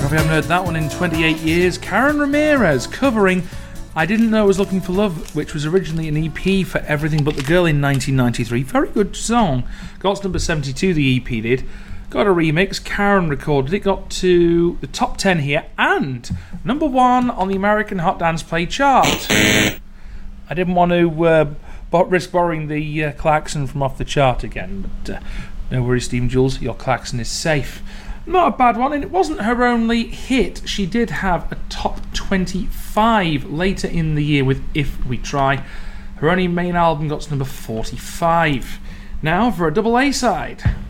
Probably haven't heard that one in 28 years. Karen Ramirez covering I Didn't Know I Was Looking for Love, which was originally an EP for Everything But the Girl in 1993. Very good song. Got to number 72, the EP did. Got a remix. Karen recorded it. Got to the top 10 here and number 1 on the American Hot Dance Play chart. I didn't want to risk borrowing the klaxon from off the chart again, but no worries, Stephen Jules, your klaxon is safe. Not a bad one, and it wasn't her only hit. She did have a top 25 later in the year with If We Try. Her only main album got to number 45. Now for a double A side.